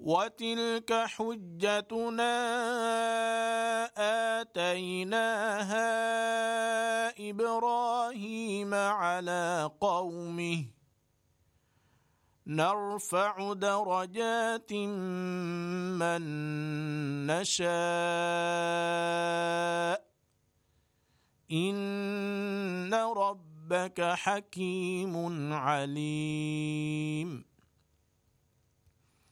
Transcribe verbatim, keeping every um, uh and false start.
وتلك حجتنا آتيناها إبراهيم على قومه نرفع درجات من نشاء إن ربك حكيم عليم.